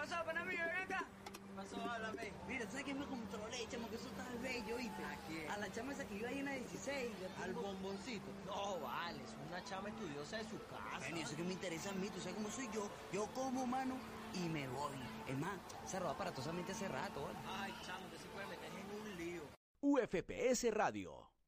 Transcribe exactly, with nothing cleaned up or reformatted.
pasó, pana mío? Ven acá. ¿Qué pasó? Háblame. Mira, ¿sabes qué me controlé, chamo? Que eso está bello, ¿oíste? ¿A quién? A la chama esa que iba ahí en la dieciséis. Al bomboncito. No, vale, es una chama estudiosa de su casa. Bueno, eso que me interesa a mí, tú sabes cómo soy yo. Yo como, mano, y me voy. Es más, se robó aparatosamente hace rato, ¿vale? Ay, chamo, que se puede meter en un lío. U F P S Radio.